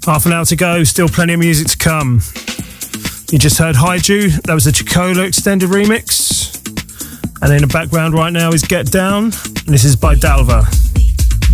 Half an hour to go, still plenty of music to come. You just heard Haiju, that was the Chicola extended remix. And in the background right now is Get Down, and this is by Dalva.